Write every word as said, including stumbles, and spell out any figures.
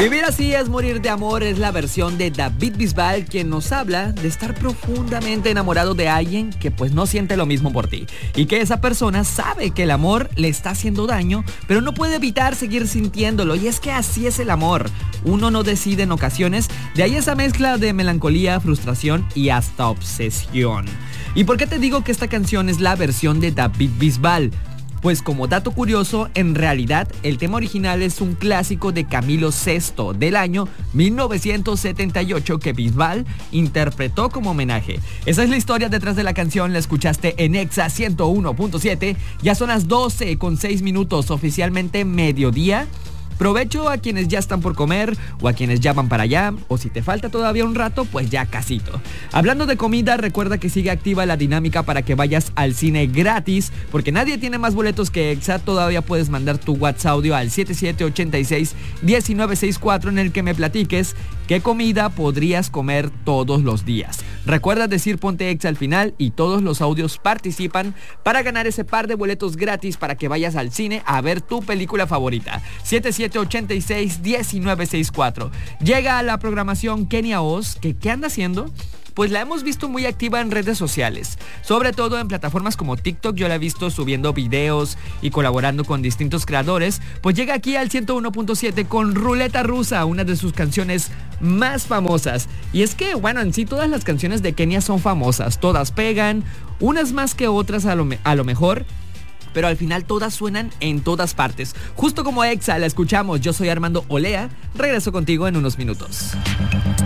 Vivir así es morir de amor es la versión de David Bisbal, quien nos habla de estar profundamente enamorado de alguien que pues no siente lo mismo por ti y que esa persona sabe que el amor le está haciendo daño, pero no puede evitar seguir sintiéndolo. Y es que así es el amor, uno no decide en ocasiones, de ahí esa mezcla de melancolía, frustración y hasta obsesión. ¿Y por qué te digo que esta canción es la versión de David Bisbal? Pues como dato curioso, en realidad el tema original es un clásico de Camilo Sesto del año mil novecientos setenta y ocho que Bisbal interpretó como homenaje. Esa es la historia detrás de la canción, la escuchaste en Exa ciento uno punto siete, ya son las doce con seis minutos, oficialmente mediodía. Provecho a quienes ya están por comer o a quienes ya van para allá, o si te falta todavía un rato, pues ya casito. Hablando de comida, recuerda que sigue activa la dinámica para que vayas al cine gratis, porque nadie tiene más boletos que Exa. Todavía puedes mandar tu WhatsApp audio al siete siete ocho seis uno nueve seis cuatro en el que me platiques qué comida podrías comer todos los días. Recuerda decir ponte Exa al final y todos los audios participan para ganar ese par de boletos gratis para que vayas al cine a ver tu película favorita. siete siete ocho seis uno nueve seis cuatro. Llega a la programación Kenia Oz, que ¿qué anda haciendo? Pues la hemos visto muy activa en redes sociales, sobre todo en plataformas como TikTok. Yo la he visto subiendo videos y colaborando con distintos creadores. Pues llega aquí al ciento uno punto siete con Ruleta Rusa, una de sus canciones más famosas. Y es que, bueno, en sí todas las canciones de Kenia son famosas, todas pegan, unas más que otras a lo, me- a lo mejor, pero al final todas suenan en todas partes. Justo como Exa la escuchamos, yo soy Armando Olea, regreso contigo en unos minutos.